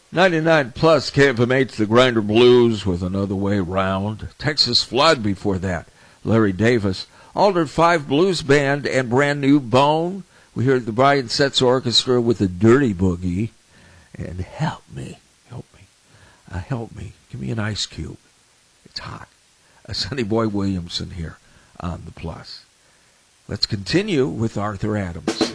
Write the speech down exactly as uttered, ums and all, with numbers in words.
ninety-nine plus K F M H, the Grinder Blues with Another Way Round. Texas Flood before that, Larry Davis. Altered Five Blues Band and Brand New Bone. We heard the Brian Setzer Orchestra with the Dirty Boogie. And Help Me, Help Me, uh, Help Me. Give me an ice cube. It's hot. Uh, Sonny Boy Williamson here on the Plus. Let's continue with Arthur Adams.